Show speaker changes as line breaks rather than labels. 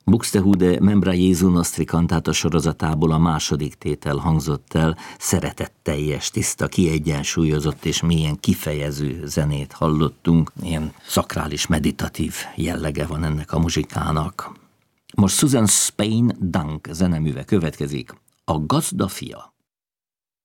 Buxtehude Membra Jesu Nostri kantáta sorozatából a második tétel hangzott el, szeretetteljes, tiszta, kiegyensúlyozott és mélyen kifejező zenét hallottunk. Ilyen szakrális, meditatív jellege van ennek a muzsikának. Most Susan Spain Dunk zeneműve következik, A gazda fia.